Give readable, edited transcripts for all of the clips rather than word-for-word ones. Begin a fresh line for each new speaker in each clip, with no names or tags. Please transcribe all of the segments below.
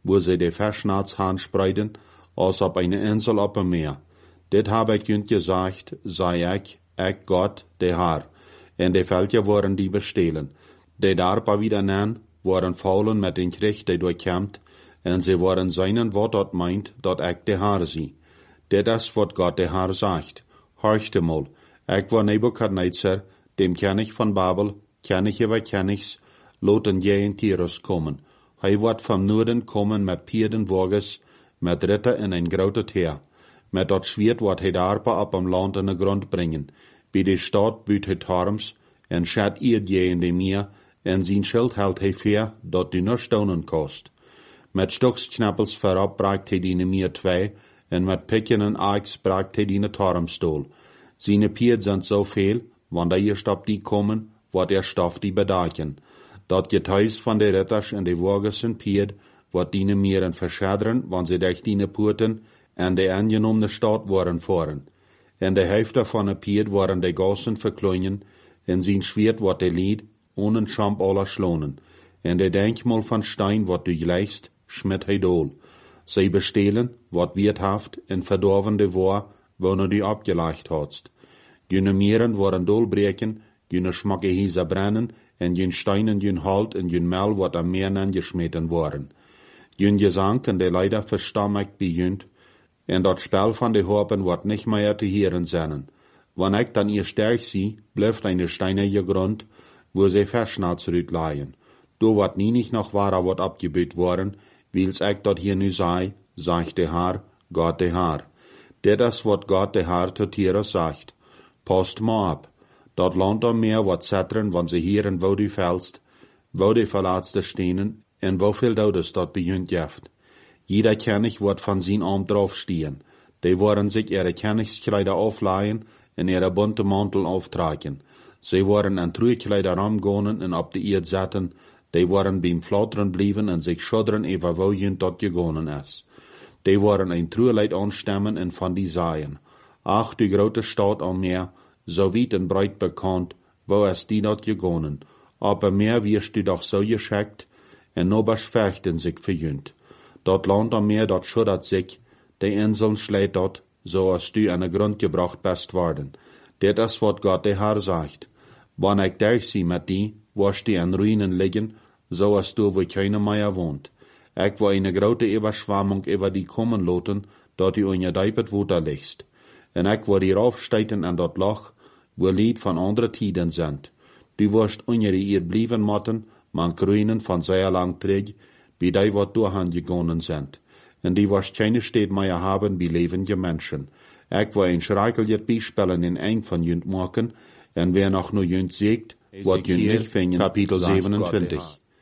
wo sie die Verschnatshahn spreiden, als op eine Insel op dem Meer. Dit habe ich jünt gesagt, sei ich Gott, der Herr. En de Völker worden die bestehlen. De darpa wieder nennen, worden faulen met den Krieg, die durchkämmt, en sie worden seinen Wort dort meint, dort ich der Herr sie. Dit is wat Gott der Herr sagt. Horchte mal, ich war Nebukadnezar, dem kenn ich von Babel, kenn ich's, loten je in Tyrus kommen. Hij wordt vom Norden kommen met Pierdenwagens, met Ritter in ein grote Heer. Met dat Schwert wordt hij daarpa op am Land in de grond brengen. Bij de stad buit hij Torms, en schat ihr je in de Meer, en zijn schild held hij veer, dat die nur stonen kost. Met stoksknappels verab braakt hij die Meer 2, en met pikken en aaks braakt hij die Tormstoel. Seine Pierd sind so veel, wanneer eerst op die komen, wordt stof die bedaken. Dat getuis van de ritters en de wagens en Pierd, wordt die Meren verschaderen, wanneer ze durch die Poorten en de aangenomene stad worden voeren. En de helft van de Pierd worden de gassen verkleinen, en zijn Schwert wordt de lied, ohne Schamp aller schlonen. En de denkmal van Stein wordt du gleichst, schmidt hij dool. Zij bestehlen, wat wirthaft en verdorven de war, wanneer die abgeleicht hast. Jene Meren worden dolbreken, jene schmakke Hieser brennen, en jene Steinen jene Halt en jene Mel wordt am Meer angeschmeten worden. Jene Gesang en de leider verstammigt bij jünt, en dat Spel van de Horpen wordt nicht mehr te hören sein. Wann ich dann ihr sterk sie, bleibt eine steinige Grund, wo sie verschnatzt rütleien. Do wat nie nicht noch wahrer wird abgebüht worden, wils ich dort hier nu sei, sagt der Herr, Gott der Herr. Dit is wat Gott der Herr zu Tyrus sagt. Passt mal ab. Dat Land am Meer wird zetteren, wann sie hören, wo du fällst, wo die Verlatzte stehen, en wo viel Todes dort bejunt jeft. Jeder König wird von sin Arm draufstehen. Die wollen sich ihre Königskleider aufleihen en ihre bunte Mantel auftragen. Sie wollen an Truikleider ramgonen en op de Erd zetten. Die wollen beim Flatteren blieben en sich schuddern über wo jünt dort gegonen is. Die wollen ein Trueleid anstemmen en van die seien. Ach, die grote Stadt am Meer, so weit en breit bekannt, wo es die dort gegonen. Aber mehr wirst du doch so geschickt, en nobers fechten sich verjünt. Dat Land am Meer, dat schuddert sich, die Inseln schlägt dort, so als du an den Grund gebracht bist worden. Dit is wat Gott der Herr sagt. Wann ich durchzie mit die, wirst du an Ruinen liegen, so als du, wo keiner mehr wohnt. Ich will eine grote Überschwammung über die kommen lassen, dat du in je Deipet Water liegst. En ich will dir aufsteigen an dat Loch, wo Lied von andere Tiden sind. Du wirst unter ihr blieben motten, man Grünen von sehr lang träg, wie die wat durchgegangen sind. En die wirst keine Städte mehr haben wie lebende Menschen. Ich will ein schreikeliges Beispiel in eng von jünt machen, en wer noch nur jünt siegt, wird jünt nicht finden. Kapitel 27.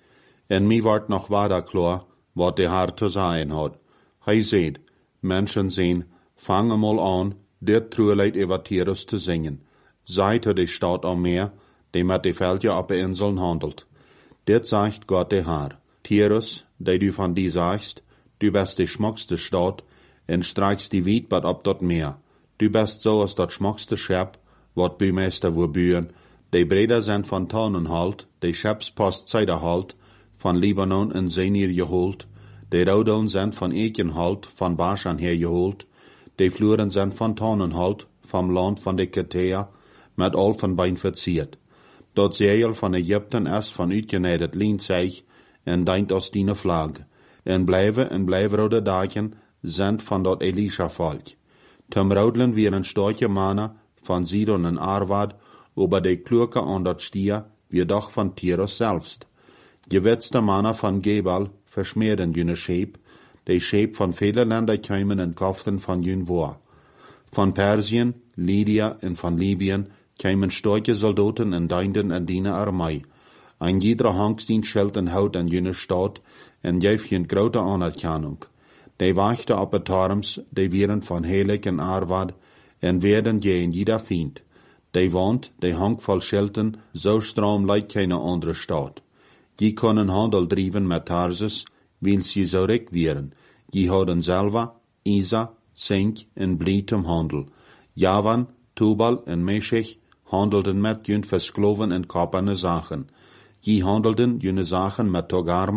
En mir wird noch weiter klar, wat der Herr zu sagen hat. Hij seht, Menschen sehen, fangen mal an, dit Trueleid über Tyrus zu singen. Seid die Stadt am Meer, die mit die Völker auf den Inseln handelt. Dit sagt Gott der Herr. Tyrus, die du von die sagst, du bist die schmuckste Stadt, en streichst die Wiedbad ab dort Meer. Du bist so als dat schmuckste Schep, wat Bühmeister wo bühen, die Breder sind von Tannenhalt, die Schepspost Zeiderhalt, von Libanon en Senir geholt, die Rodeln sind von Ekenhalt, von Baschan her geholt, die Fluren sind von Tannenhalt, vom Land von de Ketea, mit all von Bein verziert. Dat Seil von Ägypten ist von uitgenädet Lienzeig, en deint aus die Flag. En blijven dagen sind von dat Elisha-Volk. Zum Rodlen wieren starke Männer von Sidon en Arvad, aber de Klurke an dat Stier, wie doch von Tyrus selbst. Gewetzte Männer von Gebal verschmeerden jene Scheep, de Scheep von vielen Ländern kämen en kauften von jün War. Von Persien, Lydia en von Libyen kämen starke Soldaten en deinden en die Armee. Ein jeder Hangstien schelten Haut an jene Stadt en geef jün grote Anerkennung. Die wachte op het Torms, die wieren von Helik en Arvad, en werden je in jeder Fiend. Die woont, die hangt voll Schelten, so strom lijkt keine andere Stadt. Die können Handel driven met Tarsus, weil sie so rik wieren. Die hadden Selva, Isa, Sink en Blietum Handel. Javan, Tubal en Meshech handelten met jün verskloven en kaperne Sachen. Die handelten jene Sachen met Togarma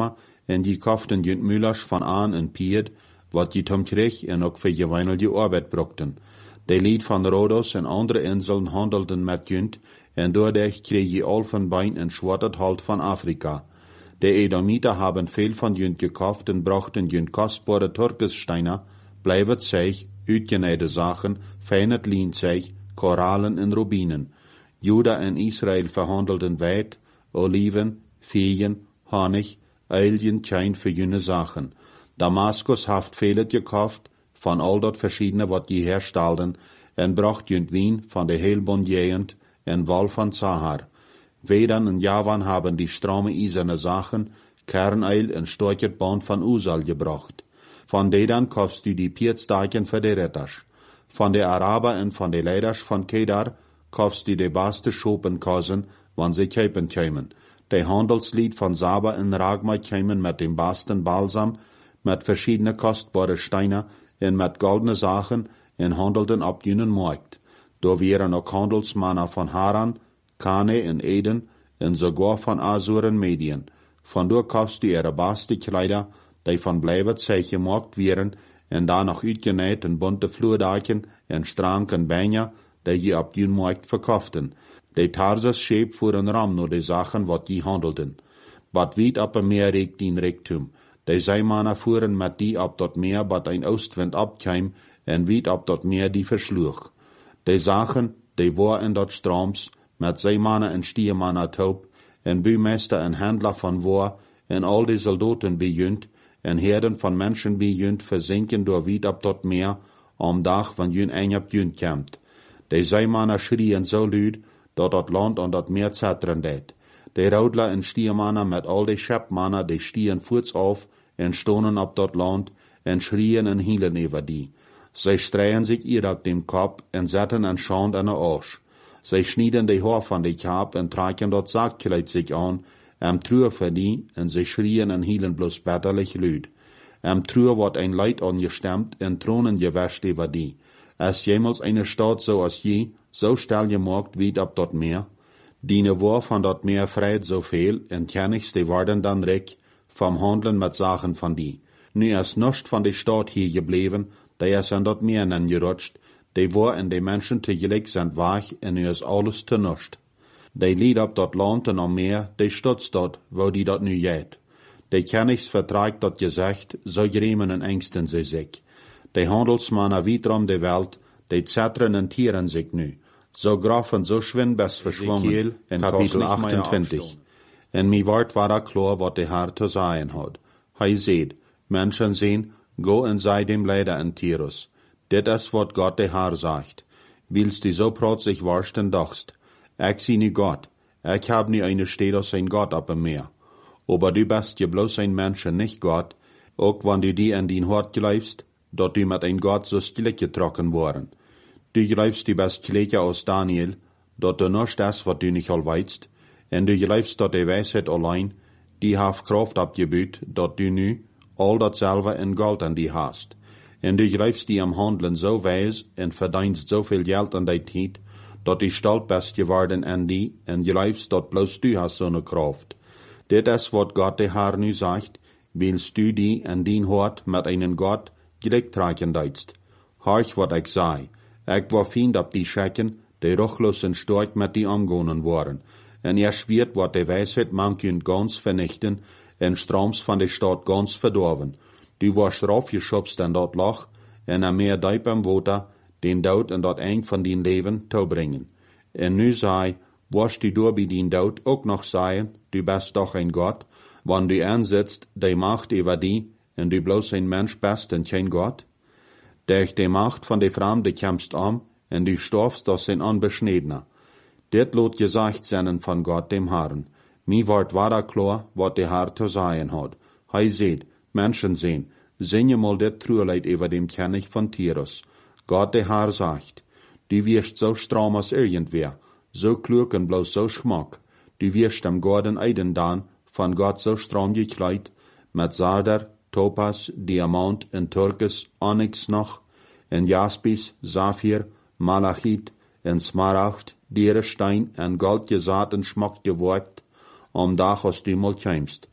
en die koften junt Müllers van aan en Pied, wat die tom kreeg en ook voor je weinig arbeid brokten. De lied van Rhodos en andere inseln handelden met junt, en doordat kreeg je al van bein en zwart halt van Afrika. De Edomiter haben veel van junt gekauft en brachten junt kostbare Turkissteiner, blijft zich, uitgenähte Sachen, feinet Lienzeg, Korallen en Rubinen. Juda en Israel verhandelden weit, Oliven, Veen, Honig, Eiljen, Tjein für jene Sachen. Damaskus haft vielet gekauft, van al dat verschiedene wat je herstalden, en bracht junt Wien van de heel Bondjegend en Wal van Sahar. Wedan en Javan haben die strome iserne Sachen, Kerneil en storket Band van Usal gebracht. Van Dedan kaufst du die Pietstaken für de Retters. Van de Araber en van de Leiders van Kedar kaufst du de beste Schopenkassen, wann sie käpen kämen. De Handelslied van Saba en Ragma kämen mit dem besten Balsam, mit verschiedene kostbare Steine en mit goldene Sachen en handelten ab jenen Markt. Da wären auch Handelsmannen von Haran, Kane en Eden en sogar von Asur en Medien. Von dort kaufst du ihre beste Kleider, die von blijven zij gemaakt wären, en daar nog uitgenäht en bunte Flurdaken en stranken Beine, die je op die Markt verkauften. De Tarsus scheep voor een ram nur de Sachen, wat die handelten. Wat weit op een meer regt die Rektum. De Zeemannen fuhren met die op dat meer, wat een Oostwind opkwam, en weit op dat meer die versloeg. De Sachen, die war in dat Stroms, met Zeemannen en Stiermannen taub, en Buurmeester en Händler van war, en al die Soldaten bejunt, en herden van mensen bejunt verzinken door weit op dat meer, om dag van jun eng op jun kämt. De Zeemannen schrien zo luid, dat land aan dat meer zetteren deed. De Roudler en Stiermannen met al die Schepmannen, die stieren voets auf en stonen op dat land en schrien en hielen over die. Zij streien zich ihr op dem Kopf en zetten en schand aan de Arsch. Zij schnieden de Haar van de Kap en traken dat Saakkleid zich aan, truur voor die, en zij schrien en hielen bloß bitterlich luid. Truur wordt een Leid angestemmt en Thronen gewäscht over die. Als jemals eine Stadt so als je, so stel je maakt weit op dat meer. Die war van dat meer vreit zoveel, en kennigs die worden dan rijk, vom Handeln met Sachen van die. Nu is nichts van de Stadt hier gebleven, die is aan dat meer nan gerutscht, die war en de mensen tegelijk zijn wach, en nu is alles te nichts. Die lied op dat land en am meer, die stutzt dat, wo die dat nu jet. Die kennigs vertraagt dat gezegd, zo gremen en engsten ze zich. De handelsmannen wiederum de Welt, die zetteren en tieren zich nu. So grof en so schwind best verschwommen, in Kapitel 28. En mi wort war da klar, wat de Herr te sagen had. Hij zeid, Menschen zien, go en sei dem Leider in Tirus. Dit is wat Gott de Herr sagt. Willst du so protzig warsten dachst? Ich zie nu Gott. Ich hab nu eine Stede als ein Gott op dem Meer. Aber du bist je bloß ein Mensch en nicht Gott, ook wann du die in din Hort geleifst, dat du met ein Gott so stille getrokken worden. Du geleifst die best Kleedje aus Daniel, dat du nichts das, wat du nicht al weitst, en du geleifst dat de Weisheit allein, die haf Kraft abgebüht, dat du nu all datselve in Gold an die hast. En du geleifst die am Handeln so weis en verdienst so viel Geld an die Tijd, dat du stolz bist geworden an die, en geleifst dat bloß du hast so ne Kraft. Dit is wat Gott de Herr nu sagt, willst du die an din Hort met einen Gott gelijk tragen deitst. Horch wat ik zei. Ik war fiend op die Schecken, die ruchlos en stork met die omgonen waren. En schwiert wat de Weisheit manchen ganz vernichten, en Stroms van de Stadt ganz verdorven. Du warst raufgeschubst in dat Loch, en am meer diep am Water, den Dood en dat eind van dien Leven te brengen. En nu zei, warst du door bij dien Dood ook nog zeggen, du bist doch ein Gott, wann du ansitzt, die Macht über die, en du bloß ein Mensch bist en kein Gott? Durch die Macht von de Fremde kämpfst en du storfst als ein Unbeschneidener. Dit lot gesagt seinen von Gott dem Herrn. Mi wort war klar, wat de Herr zu sagen hat. Hij seht, Menschen sehen, singe mal dit Trueleid über dem König von Tirus. Gott de Herr sagt, du wirst so stram als irgendwer, so klug en bloß so schmack. Du wirst am Gordon Eiden dan, von Gott so stram gekleid, mit Sarder, Topas, Diamant en Türkis, Onyx noch, en Jaspis, Saphir, Malachit, en Smaragd, Dierestein en Gold gesaat en schmack geworkt, om dag als du mal kämst.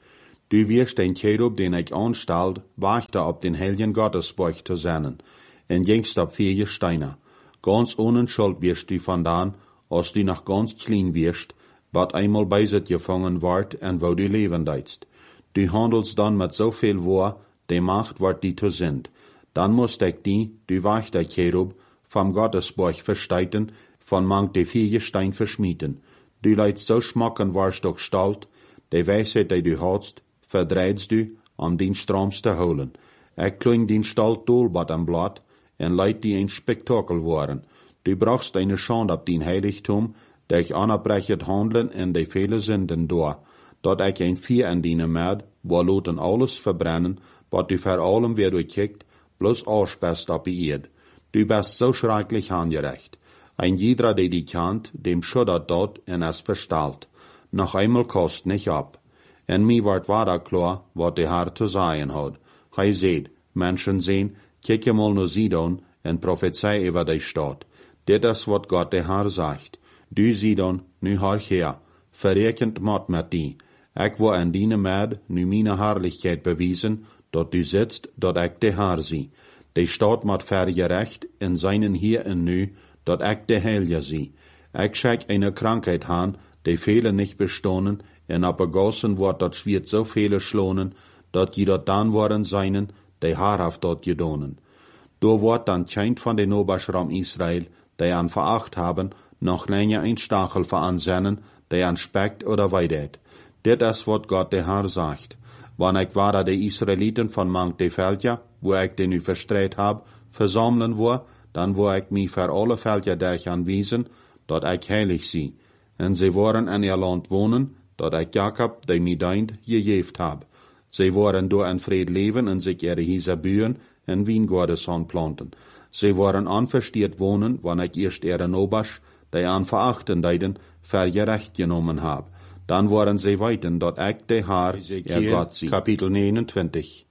Du wirst den Cherub, den ich anstalt, wachte op den Heiligen Gottesborg zu senden, en jengst op 4 Steine. Ganz ohne Schuld wirst du vandaan, als du noch ganz klein wirst, wat einmal bei sich gefangen ward en wo du leben deitst. Du handelst dann mit so viel Wahr, die Macht wird die zu sind. Dann musst ich die, du wachte Cherub, vom Gottesborg versteiten, von manch de 4 Stein verschmieden. Du leidst so schmacken warst doch stalt, de Weisheit, die du hast, verdreidst du, um den Stroms zu holen. Ich kling den Stalt dolbad am Blatt, en leid die ein Spektakel waren. Du brauchst eine Schande ab den Heiligtum, der ich anabrechet handeln en de viele Sünden door, dat ich ein Vier an diene Merd, wo loten alles verbrennen, wat du vor allem wer du kickt, bloß ausspäst ab die Erd. Du bist so schrecklich angerecht. Ein jeder, der die kennt, dem schuddert dort en es verstalt. Noch einmal kost nicht ab. En mir ward wader klar, wat der Herr zu sagen hat. Hij seht, Menschen sehen, kicke mal nur Sidon en prophezei über die Stadt. Dit is wat Gott der Herr sagt. Du Sidon, nu horch her, verrekend mat met die. Ik wil aan diene Merd nu meine Herrlichkeit bewiesen, dat du sitzt, dat ik de Herr zie. De staat mat vergerecht in seinen hier en nu, dat ik de Heilige zie. Ik schijk eine Krankheit aan, de vele nicht bestonen, en abgegossen wordt dat wird so viele schlonen, dat je dat dan worden seinen, de haarhaft dort gedonen. Do wordt dan kein van den Oberschram Israel, die an veracht haben, noch länger ein Stachel veransennen, der an speckt oder weidet. Dit is wat Gott der Herr sagt. Wann ich war de Israeliten von manch de Velja, wo ich den nu verstreit hab, versammeln wo, dann wo ich mich für alle Velja derch anwiesen, dat ich heilig sie. En sie waren in ihr Land wohnen, dat ich Jakob, der mi deint, gejeft hab. Sie waren door in Fried leben en sich ihre Häuser bühen en Wiengordes planten. Sie waren anverstiert wohnen, wann ich erst ihren Obersch, die an verachten deiden, vergerecht genommen hab. Dann waren sie weiten, dort ich de Herr, ihr Gott sie. Kapitel 29.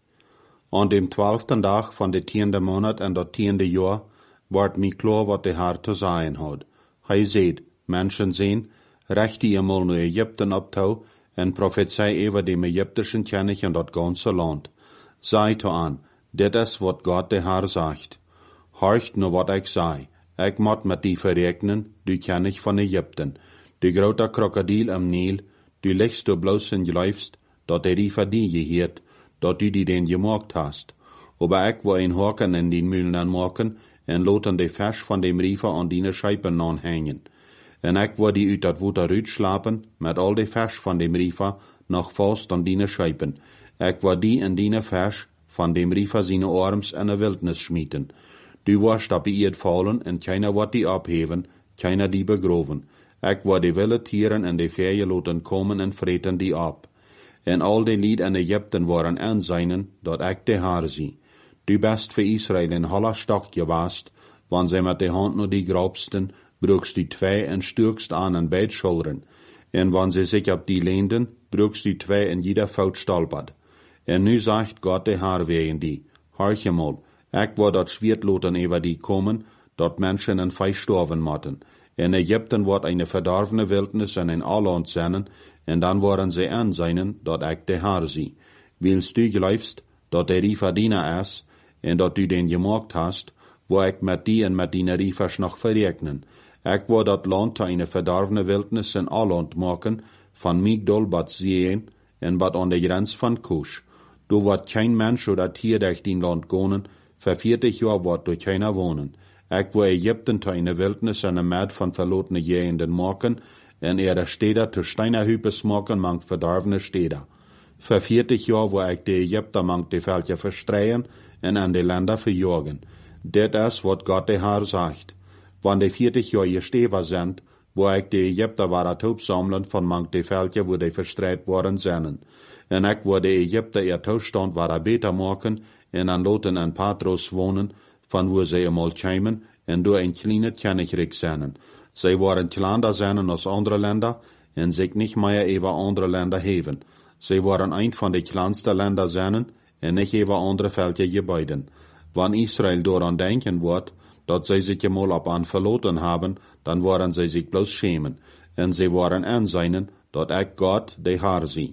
An dem 12. Tag von de 10. Monat en dat 10. Jahr, ward mi klar, wat de Herr zu sagen hat. Hij seht, Menschen sehen, recht die einmal nur Ägypten abtau, en prophezei über dem ägyptischen König en dat ganze Land. Sei to an, dit is wat Gott de Herr sagt. Horcht nur wat ich sei. Ich mot mit die verregnen, du König von Ägypten. Du groter Krokodil am Nil, du legst du bloß in läufst, dat der Riefer die gehiert, dat du die den gemacht hast. Aber ich wo ein Haken in den Mühlen anmachen, en loten de Fisch von dem Riefer an die Scheiben anhängen. En ich wo die uit dat Wuter rüt schlapen, mit all de Fisch von dem Riefer noch fast an die Scheiben. Ich wo die in die Fisch von dem Riefer seine Arms in der Wildnis schmieden. Du warst ab ihr fallen, en keiner wird die abheben, keiner die begroven. Ich war die wilde Tieren en de Ferien loten kommen en vreten die ab. En al die Lied in Ägypten waren aanseinen, dat ik de Herr zie. Du bist für Israel in holler Stock gewast, wann sie mit de Hand nur die grobsten, brugst du 2 en stürkst an en beid Schultern. En wann sie sich ab die lehnden, brugst du 2 in jeder Faut stolpert. En nu sagt Gott de Herr wegen die, horche mal, ich war dat Schwertloten über die kommen, dat Menschen en Fei storven motten. In Ägypten wordt eine verdorvene Wildnis en ein Alland zijn, en dan worden sie aanseinen, dat ik de Herr zie. Willst du geleifst, dat der Riefer diener is, en dat du den gemaakt hast, wo ik met die en met die Riefers noch verregnen. Ik wil dat Land eine verdorvene Wildnis en Alland maken, van Migdol bat Seen, en bat an der Grenz van Kusch. Du wordt kein Mensch oder Tier durch den Land gonen, für 40 Jahr wordt durch keiner wohnen. Ik wil Ägypten te eine Wildnis en een Merd van verlotene Jehenden maken, en ihre Städter te Steinerhüpes maken, mank verdorvene Städter. Für 40 Jahr wil ik de Ägypter mank de Völker verstreien en an de Länder verjagen. Dit is wat Gott de Herr sagt. Wann de 40 Jahr gesteven sind, wo ik de Ägypter warat opsammeln von mank de Völker, wo de verstreit worden zijn. En ik wil de Ägypter ihr Toestand warat beter maken, en an loten en Patros wohnen, van wo sie einmal kämen, en door een kleine Königreich zijn. Sie waren kleiner zijn als andere Länder, en sich nicht mehr über andere Länder heben. Sie waren ein von den kleinsten Ländern zijn, en nicht über andere Völker gebeiden. Wann Israel daran denken wird, dat sie sich einmal ab an verloren haben, dann werden sie sich bloß schämen, en sie waren anseinen, dat ich Gott, de Herr zie.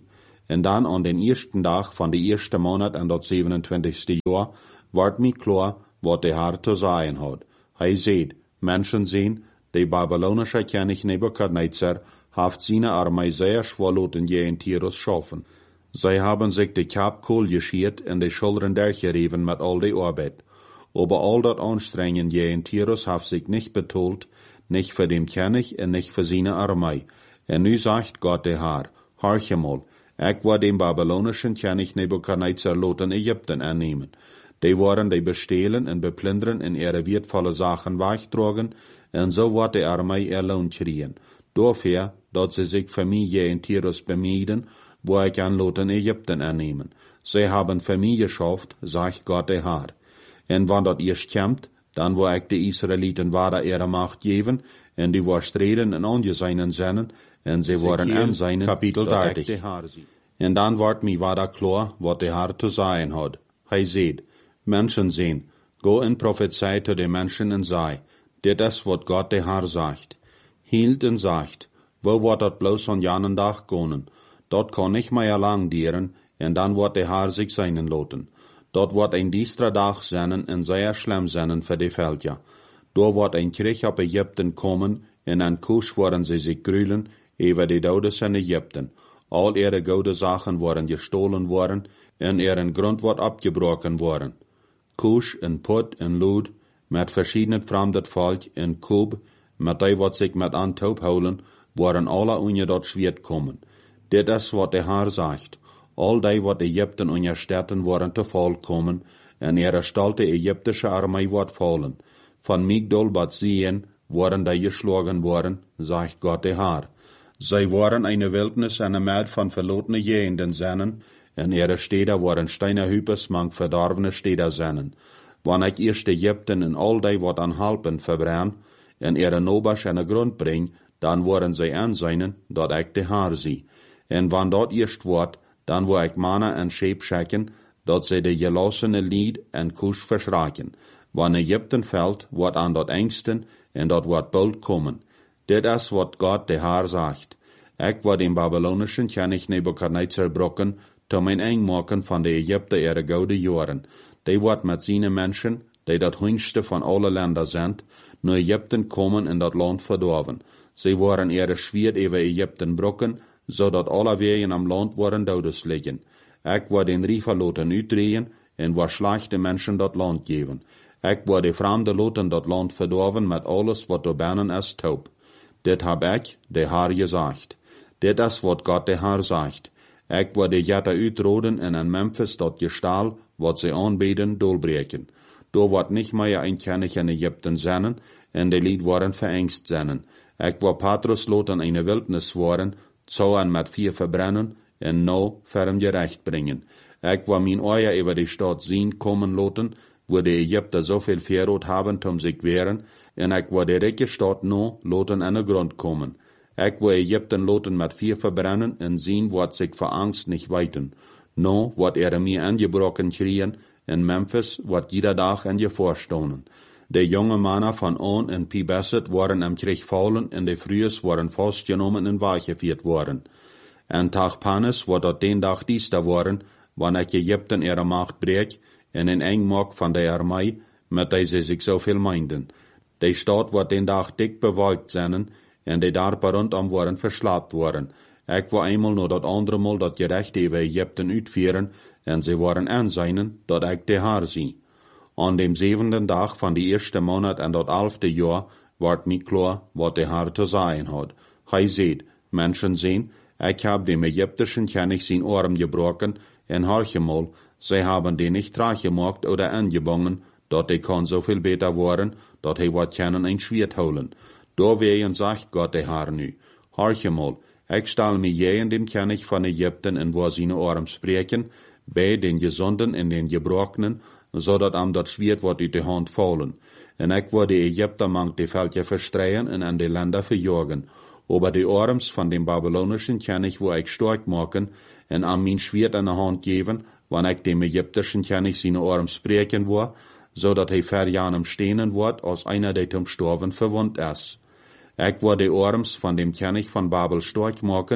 En dan aan den eersten dag van de eerste maand en dat 27e jaar, wordt mij klaar wat de Heer te zeggen had. Hij zei, mensen zien, de Babylonische König Nebukadnezar heeft zijn armee zeer schwer laten je in Tyrus schaffen. Zij hebben zich de kap kool geschiert en de schilderen dergereven met al de arbeid. Aber all dat Anstrengen je in Tyrus heeft zich niet betoeld, nicht für den König en nicht für seine Armee. En nu sagt Gott der Herr, horche mal, ich war dem babylonischen König Nebukadnezar laten Ägypten annehmen. Die waren die bestehlen en beplunderen en ihre wertvolle Sachen wegtragen, en so wordt de Armee Lohn kriegen. Dafür, dat sie sich für mich je in Tyrus bemühen, wo ich an laten Ägypten annehmen. Sie haben für mich geschafft, sagt Gott der Herr. En wann dat erst kommt, dan wo ik de Israëlieten ware ihre Macht geven, en die war streden en ongezeinen zinnen, en ze waren aan zijn kapitel 30. En dan wordt mij wada klar, wat de Herr te zeggen had. Hij zei, Menschen zien, go en prophezei te de mensen en zei, dit is wat God de Herr sagt. Hield en sagt, wo wordt dat bloos van janen dag konen? Dat kan niet meer lang dieren, en dan wordt de Herr zich seinen loten. Dat wordt een diestra dag zijn en zeer schlimm zijn voor de Völker. Daar wordt een Krieg op Ägypten komen en aan koers worden ze zich gruelen over de Dodes in Ägypten. Al ihre goede Sachen worden gestohlen worden en ihren Grund wordt abgebrochen worden. Kusch en Put en Lud, met verschiedene fremdet Volk en Kub, met die wat zich met aan taub houden, worden alle onder dat Schwert komen. Dit is wat de Herr sagt. Al die wat Ägypten und Städten worden te val komen, en ihre stolte ägyptische Armee wordt vallen. Van Migdol bat Sien worden die geschlagen worden, sagt Gott der Herr. Zij waren eine Wildnis en een Meid van verlotene Gegenden sennen, en ihre Städte waren steinerhüpes mang verdorvene Städte sennen. Wann ik eerst Ägypten en al die wat an Halpen verbrenn, en ihre Nobers an de Grund bring, dan worden zij aanzien dat ik de Herr zie. En wann dat eerst wordt, dan wil ik mannen en scheep schikken, dat zij de gelossene Lied en Kusch verschraken. Wann Ägypten fällt, wordt aan dat engsten, en dat wordt bald komen. Dit is wat God de Herr sagt. Ik wil den babylonischen König Nebukadnezar brokken, te mijn eng maken van de Ägypten ihre gouden jaren. Die wordt met zijn mensen, die dat hunste van alle landen zijn, naar Ägypten komen en dat land verdorven. Zij worden ihre Schwert over Ägypten brokken, zodat alle wegen am land worden dodes liggen. Ik wil den Riefer laten uitdrehen en wil slechte mensen dat land geven. Ik wil de vreemde laten dat land verdorven met alles wat er binnen is taub. Dit heb ik, de Herr, gezegd. Dit is wat God de Herr sagt. Ik wil de Jette uitroden en in Memphis dat gestal, wat ze aanbeden, dolbreken. Daar wordt niet meer een König in Ägypten zijn, en de lied worden verengst zijn. Ik wil Petrus laten eine Wildnis worden, zou en met 4 verbrennen, en nou ferm gerecht brengen. Ik wil mijn ogen over de stad zien komen laten, wo de Ägypter zoveel verrood hebben om zich weren, en ik wil de rijke stad nou laten aan de grond komen. Ik wil Ägypten laten met 4 verbrennen en zien wat zich voor angst niet weten. Nou wordt mir aangebroken kriegen, en Memphis wordt jeder dag aan je voorstonen. De jonge mannen van On en Pibeset worden am Krieg vallen en de Frühes worden vastgenomen en weggevierd worden. En Tachpanes wordt dat den dag diester worden, wanneer Ägypten ihre Macht breekt en een eng maakt van de Armee, met die ze zich zoveel meinden. De stad wordt den dag dik bewolkt zijn en de dorpen rondom worden verslaapt worden. Ik wil eenmaal nog dat andere mal dat gerecht over Ägypten uitvieren en ze worden aanzien dat ik de Herr zie. An dem 7. dag van de eerste maand en dat 11e jaar wordt mij klaar wat de Herr te zeggen had. Hij zei, mensen zien, ik heb dem Ägyptischen König zijn arm gebroken en horche mal, zij hebben die niet teruggemaakt oder angebonden, dat die kan zoveel beter worden, dat hij wat kunnen een Schwert holen. Doorwegen zegt God de Herr nu, horche mal, ik stel mij je in dem König van Ägypten en waar zijn arm spreken, bij den gesunden en den gebrokenen, zodat am dat Schwert wordt uit de hand vallen. En ik wil de Ägypter mang de Völker verstreien en aan de Länder verjagen. Aber de arms van den babylonischen König wil ik stark maken en aan mijn Schwert in de hand geven, wanneer ik dem Ägyptischen König zijn arm spreken wil, zodat hij verjanem stehen wordt als einer die zum Sterben verwund is. Ik wil de arms van dem König van Babel stark maken,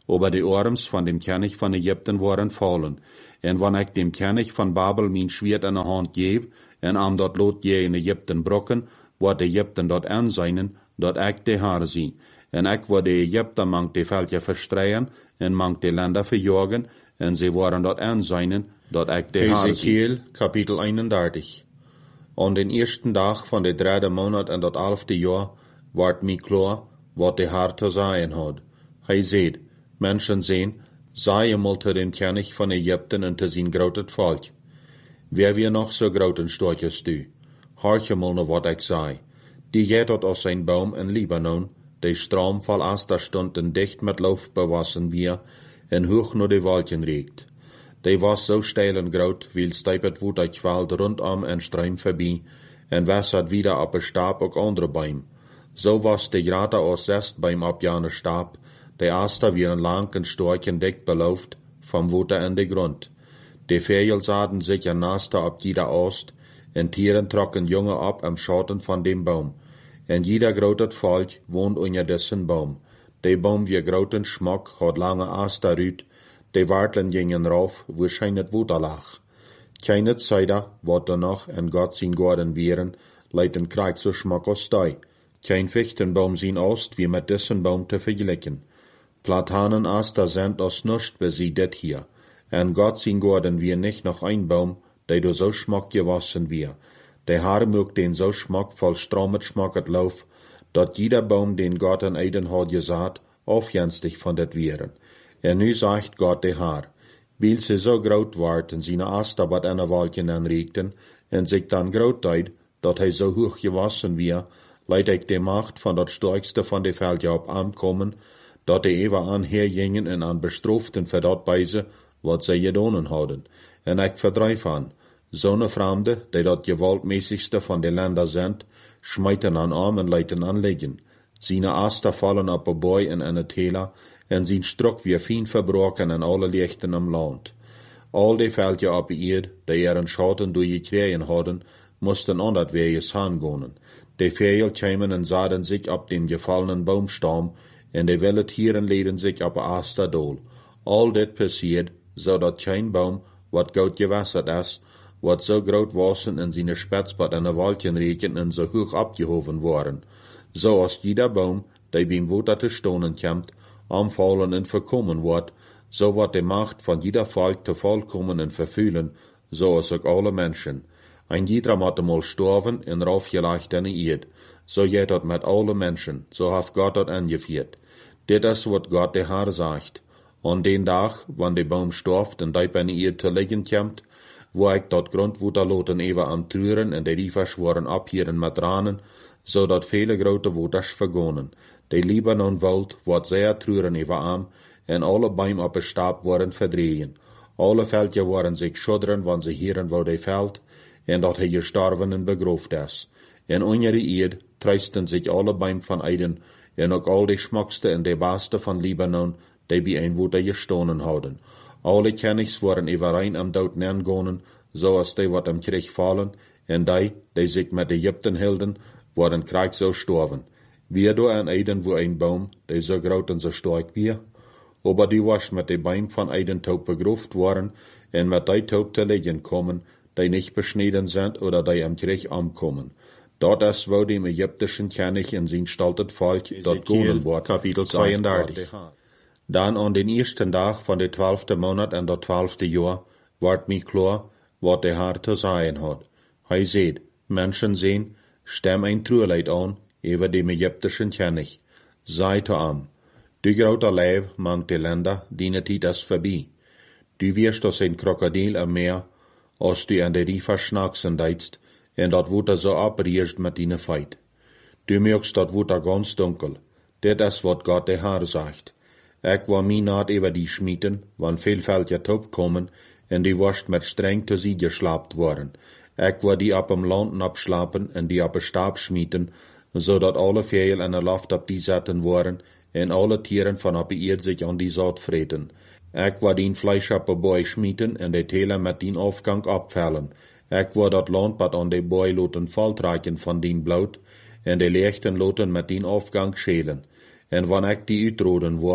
aber die arms van dem König van Egypten waren fallen. En wanneer ik dem König van Babel mijn Schwert in de hand geef, en am dat lot je in Egypten brokken, wordt Egypten dat aanzijnen, dat ik de Heer zie. En ik word de Egypten mank de veldje verstreien, en mank de landen verjagen, en ze worden dat aanzijnen, dat ik de Heer zie.
Ezekiel, kapitel 31. Aan den eersten dag van de derde maand en dat 11e jaar, wordt mij klaar, wat de Heer te zeggen had. Hij zei, mensen zien, zei eenmaal te den König van Egypten en te zijn groot volk. Wer wir noch so groot en sterk als du? Hoort mal naar wat ik zei. Die gaat tot als een boom in Libanon, die stroom vol aster stond en dicht met lof bewassen weer, en hoog naar de wolken reikt. Die was so steil en groot, wie stijpet woed uit kwalt rondom en stroom voorbij, en wassert wieder op een stab ook andere boom. So was de grate als zest boom op jane stab, de aster wieren lang en sterk en dicht beloofd, vom water in de grond. De vogels zaten zich een naster op jeder oost, en tieren trokken jongen op am Schatten van dem Baum. En jeder groot volk woont onder dessen Baum. De Baum wie groot en schmok, had lange aster uit, de wartelen gingen rauf, wo schein het water lag. Keine Zeit, wat er noch en Gott zijn Gorden wieren, leidt een Krieg so schmok als die. Kein Fichtenbaum zijn oost, wie met dessen Baum te vergelijken. Platanen aster sind als nuscht wie sie dit hier. En Gott zijn Gorden wie nicht noch ein Baum, der du so schmack gewassen wir. Der Herr mögt den so schmackvoll stromet schmacket lauf, dat jeder Baum, den Gott an Eden hat gesagt, aufjenstig von det wieren. En nu sagt Gott der Herr, weil sie so groot ward en seine Aster wat an der Wolken anregten, en sich dann groot deed, dat hij so hoch gewassen wir, leid ik de Macht van dat sterkste van de Veldje op aankomen, dat de eeuwen aan hergingen en aan bestroften voor dat bijze, wat zij gedonen hadden. En ik verdrijf aan, zo'n vreemde, die dat gewaltmäßigste van de landen zijn, schmijten aan arm en leiten aan liggen. Zijn aster vallen op een boy en aan het hela, en zijn strok weer fien verbroken en alle lichten am land. Al die veldje op eerd, die een schatten doorgekregen hadden, moesten aan dat weges gaan. De vogel kwamen en zaden zich op den gefallenen boomstam, en de wilde tieren leden zich op een asterdol. Al dit passiert, zodat geen boom, wat goed gewasserd is, wat zo groot wassen en zijn spetsbad en de wolken reken en zo hoog opgehoven worden. Zoals jeder boom, die beim water te stonen komt, aanvallen en verkommen wordt, zo wordt de macht van jeder volk te volkomen en vervullen, zoals ook alle mensen. Ein jeder moet mal sterven en raufgelegt in de eerd. So geht dat met alle mensen, so heeft Gott dat angeviert. Dit is wat Gott de Heer sagt. An den Tag, wann de Baum storft en diep in de eerd te liggen komt, wo ik dat grondwater loten even aan truren en de rievers worden ophieren met tranen, zodat vele grote waters vergonen. De Libanon woud wordt zeer truren even aan, en alle boom op een stab worden verdrehen. Alle veldje worden zich schudderen, wanneer ze hieren wo de veld, en dat hij gestorven en begroofd is. En onder de eerd treisten zich alle boom van Eden, en ook al de schmokste en de beste van Libanon, die bij een water gestonen houden. Alle Königs worden overeen am dood neergonen, zoals die wat am Krieg vallen, en die zich met Egypten hielden, worden Krieg zo sterven. Wie door aan Eden wo een boom, die zo groot en zo sterk wie, aber die was met de boom van Eden taub begroofd worden, en met die taub te liggen komen, die nicht beschneden sind oder die am Krieg ankommen. Dat is wo dem Ägyptischen König in zijn staltet volk dat gonen wordt. Kapitel 32.
Dan aan den eersten dag van de 12e maand en dat 12e jaar, wordt mij klaar, wat de Heer te zeggen had. Hij zei, mensen zien, stem een truurleid aan, over dem Ägyptischen König. Zei te am, du grote leeuw mangt de länder, die tijd is voorbij. Du wirst als een krokodil am Meer, als du an de riefer schnacksen deitst, en dat water zo oprierst met die feit. Du merkst dat water ganz dunkel. Dit is wat Gott de Heer sagt. Ik wil mij niet over die schmieten, want veel veldje taub komen, en die worst met streng te zien geslaapt worden. Ik wil die op hem landen opslapen en die op een stab schmieten, zodat alle vogel in de lucht op die zetten worden, en alle tieren van op de eerd zich aan die zout vreten. Ik wil die vlees op een boy schmieten en de telen met die afgang opvellen. Ik wil dat land wat aan de boy loten voltrekken van die bloed, en de lichten loten met die afgang schelen. En wanneer ik die uitroden wou,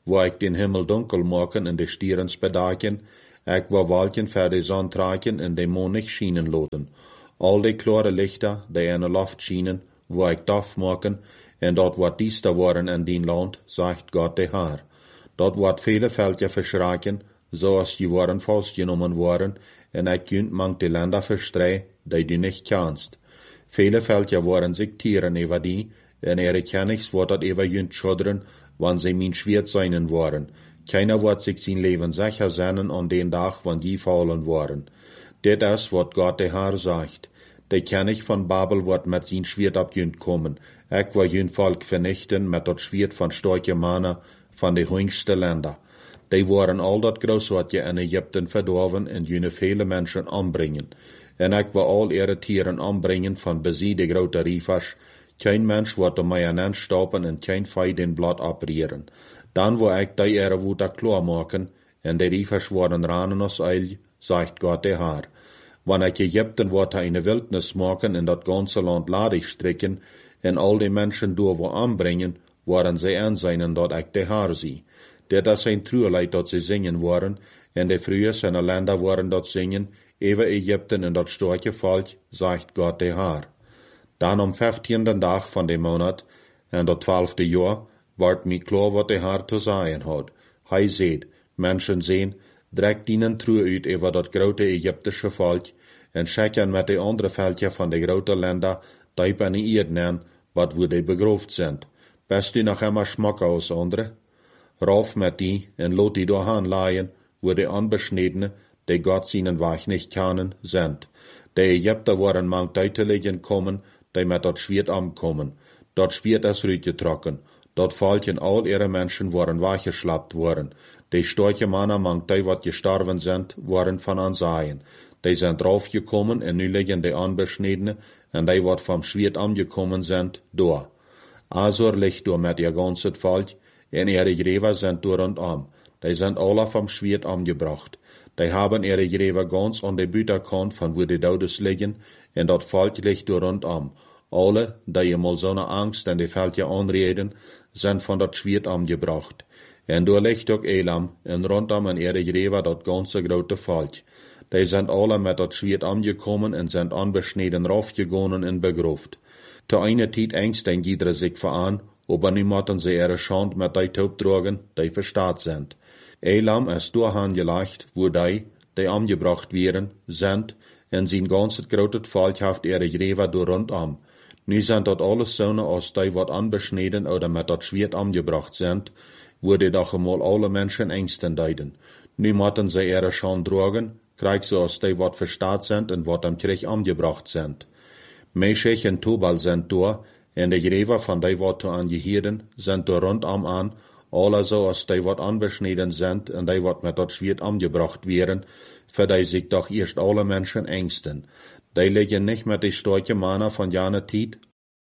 wo ik den Himmel dunkel maken en de stierens bedaken, ik wo wolken voor de zon traken en de maan nicht schienen loten. Al die klare lichter, die in de lucht schienen, wo ik dof maken, en dat wat diester worden in dien land, zegt God de Heer. Dat wordt vele veldje verschraken, zoals die worden vastgenomen worden, en ik kunt mank de länder verstrei, die du nicht kannst. Vele veldje worden zich tieren over die, en kennigs wordt dat over junt schudderen, wann sie min schwert seinen worden. Keiner wird sich sein Leben sicher sein an den Tag, wann die fallen worden. Dit is wat Gott de Heer sagt. De König von Babel wird mit sein Schwert ab jünt kommen. Ich will jünt Volk vernichten mit dat Schwert von starke Männer von de höchsten Länder. Die waren all dat Großartige in Ägypten verdorven en jüne viele Menschen anbringen. En ich will all ihre Tieren anbringen von besie de grote Riefers. Kein Mensch wird um mij aan stoppen en kein Fei den Blatt abrieren. Dan wil ik die ihre Wut klar maken, en de Riefers worden ranen als Eil, sagt Gott der Herr. Wann ik Ägypten wordt eine Wildnis maken en dat ganze Land ladig stricken, en al die Menschen door wo anbringen, worden sie aanzien dat ik de Herr zie. Dit is een truurleid dat ze zingen worden, en de Frühes en de Länder worden dat zingen, even Ägypten en dat starke Volk, sagt Gott der Herr. Dan am 15. dag van de maand, en dat 12e jaar, wordt mij klaar wat de Heer te zeggen had. Hij zegt, mensen zien, drekt dienen truur uit over dat grote Egyptische volk, en checken met de andere veldje van de grote länder, diep in de Erde, wat wo die begroofd zijn. Best u nog immer schmakker als andere? Rauf met die, en lot die doorheen laaien, wo de onbesnedene, die Gott seinen Weg nicht kennen, sind. De Ägypter waren mank duidelijken kommen, die met dat Schwert ankommen. Dat Schwert is uitgetrokken. Dat volken al ihre Menschen waren weggeschlappt worden. Die starke Männer, mank die wat gestorven sind, waren von Ansehen. Die sind draufgekommen en nu liggen die Unbeschniedene en die wat vom Schwert angekommen sind, door. Azor ligt door met ihr ganzes Volk en ihre Gräber sind door und Die sind alle vom Schwert angebracht. Die haben ihre Gräber ganz an der Büterkant von wo die Todes liegen en dat Volk ligt door und Alle, die einmal so eine Angst in die Veldje anreden, sind von dat Schwert angebracht. En door ligt ook Elam, en rondom in ihre Gräber dat ganze grote Volk. Die sind alle mit dat Schwert angekommen en sind unbeschneden raufgegangen en begroft. Te eine Tijd engsten jeder sich veran, aber niemanden sie ihre Schand mit die Taub tragen, die verstaat sind. Elam ist durchgelegt, wo die angebracht werden, sind, en zijn ganzes grote Volk haft ihre Gräber door rondom. Nu sind dat alles Söhne als die wat unbeschneden oder mit dat Schwert angebracht sind, wo die doch einmal alle Menschen engsten deiden. Nu moeten sie ihre Schand tragen, krieg so als die wat verstaat sind en wat am Krieg angebracht sind. Meshech en Tubal sind door, en de Gräber von die wat to angehirden, sind door rondom an, alle so als die wat unbeschneden sind en die wat mit dat Schwert angebracht werden, für die sich doch erst alle Menschen engsten. Die liegen nicht mit die starke Männer von jener Tijd,